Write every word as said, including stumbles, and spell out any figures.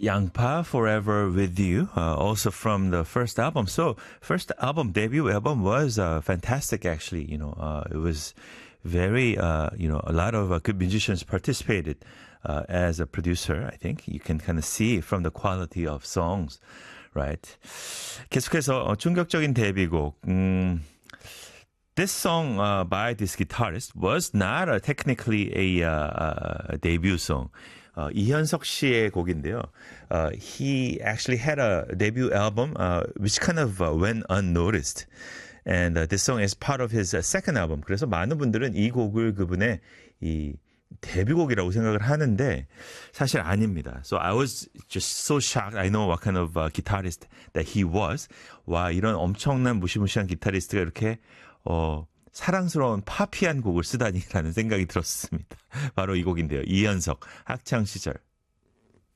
양파 Forever With You, uh, also from the first album. So first album, debut album was uh, fantastic actually. You know, uh, it was very, uh, you know, a lot of uh, good musicians participated uh, as a producer. I think you can kind of see from the quality of songs, right? 계속해서 어, 충격적인 데뷔곡. 음, This song uh, by this guitarist was not a, technically a, uh, a debut song. Uh, 이현석 씨의 곡인데요. Uh, he actually had a debut album uh, which kind of uh, went unnoticed. And uh, this song is part of his uh, second album. 그래서 많은 분들은 이 곡을 그분의 이 데뷔곡이라고 생각을 하는데 사실 아닙니다. So I was just so shocked. I know what kind of uh, guitarist that he was. 와, 이런 엄청난 무시무시한 기타리스트가 이렇게 어, 사랑스러운 파피한 곡을 쓰다니라는 생각이 들었습니다. 바로 이 곡인데요. 이현석, 학창시절.